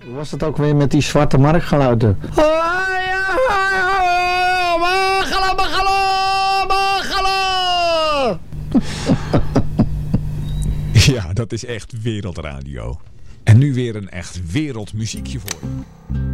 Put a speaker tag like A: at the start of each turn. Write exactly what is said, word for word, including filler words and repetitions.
A: Hoe was het ook weer met die zwarte marktgeluiden? Magala, magala, magala.
B: Ja, dat is echt wereldradio. En nu weer een echt wereldmuziekje voor je.